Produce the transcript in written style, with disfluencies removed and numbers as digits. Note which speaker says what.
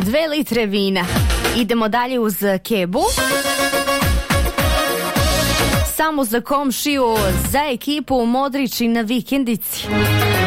Speaker 1: 2 litre vina. Idemo dalje uz kebu. Samo za komšiju, za ekipu Modrić i na vikendici.